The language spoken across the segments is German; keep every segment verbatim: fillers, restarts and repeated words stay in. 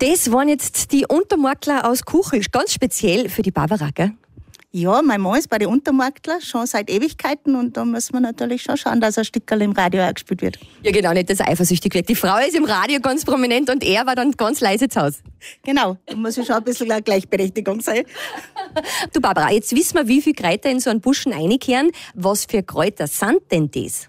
Das waren jetzt die Untermarktler aus Kuchel, ganz speziell für die Barbara, gell? Ja, mein Mann ist bei den Untermarktler schon seit Ewigkeiten und da muss man natürlich schon schauen, dass ein Stickerl im Radio auch gespielt wird. Ja genau, nicht, dass er eifersüchtig wird. Die Frau ist im Radio ganz prominent und er war dann ganz leise zu Hause. Genau, da muss ja schon ein bisschen eine Gleichberechtigung sein. Du Barbara, jetzt wissen wir, wie viele Kräuter in so einen Buschen einkehren. Was für Kräuter sind denn das?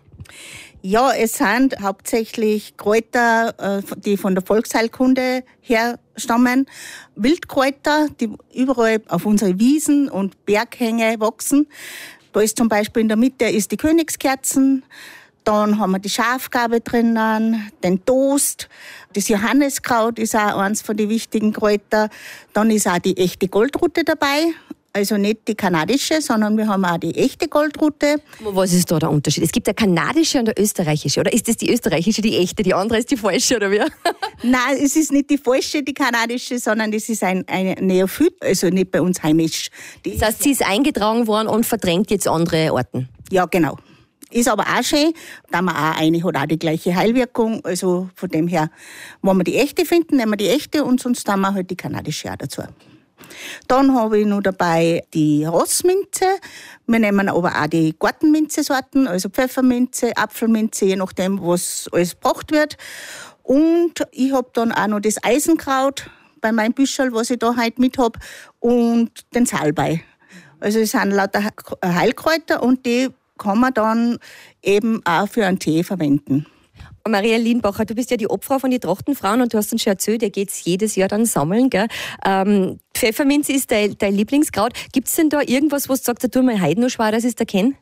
Ja, es sind hauptsächlich Kräuter, die von der Volksheilkunde herstammen. Wildkräuter, die überall auf unsere Wiesen und Berghänge wachsen. Da ist zum Beispiel in der Mitte ist die Königskerzen. Dann haben wir die Schafgarbe drinnen, den Toast. Das Johanniskraut ist auch eins von den wichtigen Kräutern. Dann ist auch die echte Goldrute dabei. Also nicht die kanadische, sondern wir haben auch die echte Goldrute. Was ist da der Unterschied? Es gibt eine kanadische und eine österreichische. Oder ist das die österreichische, die echte, die andere ist die falsche, oder wie? Nein, es ist nicht die falsche, die kanadische, sondern das ist ein, ein Neophyt, also nicht bei uns heimisch. Die das heißt, sie ist eingetragen worden und verdrängt jetzt andere Arten? Ja, genau. Ist aber auch schön, da man auch eine hat auch die gleiche Heilwirkung. Also von dem her, wenn wir die echte finden, nehmen wir die echte und sonst haben wir halt die kanadische auch dazu. Dann habe ich noch dabei die Rossminze. Wir nehmen aber auch die Gartenminze-Sorten, also Pfefferminze, Apfelminze, je nachdem, was alles gebraucht wird. Und ich habe dann auch noch das Eisenkraut bei meinem Büschel, was ich da heute mit habe, und den Salbei. Also es sind lauter Heilkräuter und die kann man dann eben auch für einen Tee verwenden. Maria Lienbacher, du bist ja die Obfrau von den Trachtenfrauen und du hast uns schon erzählt, ihr geht jedes Jahr dann sammeln. Gell? Ähm, Pfefferminze ist dein, dein Lieblingskraut. Gibt es denn da irgendwas, wo du sagst, da tut mir heute noch schwer, dass ich es da kenne?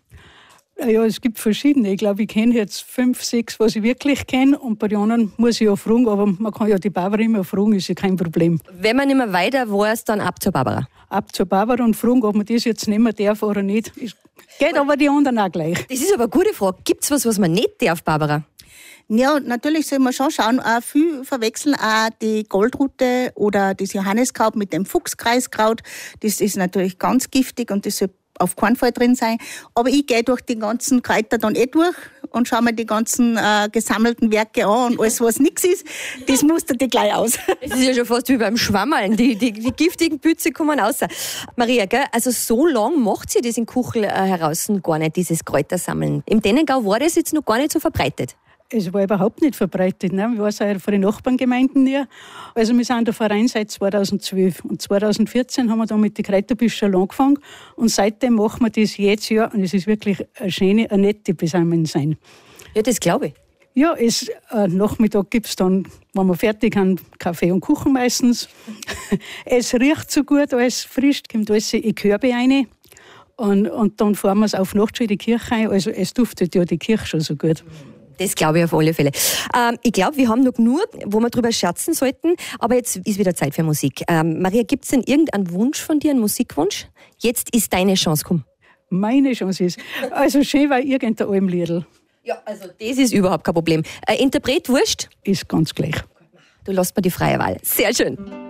Ja, es gibt verschiedene. Ich glaube, ich kenne jetzt fünf, sechs, was ich wirklich kenne. Und bei den anderen muss ich ja fragen, aber man kann ja die Barbara immer fragen, ist ja kein Problem. Wenn man nicht mehr weiter weiß, dann ab zur Barbara? Ab zur Barbara und fragen, ob man das jetzt nehmen darf oder nicht. Geht aber die anderen auch gleich. Das ist aber eine gute Frage. Gibt es was, was man nicht darf, Barbara? Ja, natürlich soll man schon schauen. Auch viele verwechseln auch die Goldrute oder das Johanniskraut mit dem Fuchskreiskraut. Das ist natürlich ganz giftig und das soll auf keinen Fall drin sein. Aber ich gehe durch die ganzen Kräuter dann eh durch und schaue mir die ganzen äh, gesammelten Werke an und alles, was nichts ist, das mustert die gleich aus. Das ist ja schon fast wie beim Schwammeln. Die, die, die giftigen Pütze kommen raus. Maria, gell, also so lang macht sie das in Kuchel äh, heraus gar nicht, dieses Kräutersammeln. Im Dennengau war das jetzt noch gar nicht so verbreitet. Es war überhaupt nicht verbreitet. Ne? Ich weiß auch von den Nachbargemeinden her. Also wir sind der Verein seit zweitausendzwölf. Und zweitausendvierzehn haben wir dann mit den Kräuterbüscheln angefangen. Und seitdem machen wir das jedes Jahr. Und es ist wirklich eine schöne, eine nette Beisammensein. Ja, das glaube ich. Ja, es, äh, Nachmittag gibt es dann, wenn wir fertig haben, Kaffee und Kuchen meistens. Es riecht so gut, alles frisch, kommt alles in Körbe rein. Und, und dann fahren wir es auf Nacht schon in die Kirche ein. Also es duftet ja die Kirche schon so gut. Das glaube ich auf alle Fälle. Ähm, ich glaube, wir haben noch genug, wo wir drüber scherzen sollten. Aber jetzt ist wieder Zeit für Musik. Ähm, Maria, gibt es denn irgendeinen Wunsch von dir, einen Musikwunsch? Jetzt ist deine Chance, komm. Meine Chance ist, also schön war irgendein Almliedl. Ja, also das ist überhaupt kein Problem. Äh, Interpret, wurscht? Ist ganz gleich. Du lässt mir die freie Wahl. Sehr schön.